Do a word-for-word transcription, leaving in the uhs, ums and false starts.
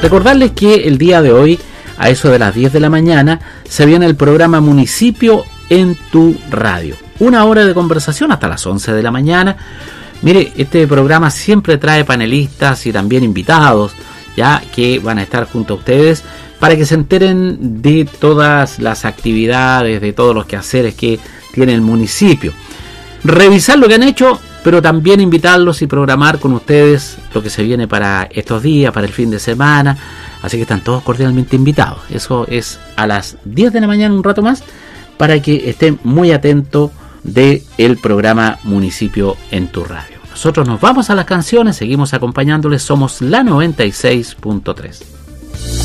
Recordarles que el día de hoy, a eso de las diez de la mañana, se viene el programa Municipio en tu Radio. Una hora de conversación hasta las once de la mañana. Mire, este programa siempre trae panelistas y también invitados, ya que van a estar junto a ustedes para que se enteren de todas las actividades, de todos los quehaceres que tiene el municipio. Revisar lo que han hecho, pero también invitarlos y programar con ustedes lo que se viene para estos días, para el fin de semana. Así que están todos cordialmente invitados. Eso es a las diez de la mañana, un rato más, para que estén muy atentos del programa Municipio en tu Radio. Nosotros nos vamos a las canciones, seguimos acompañándoles, somos la noventa y seis punto tres.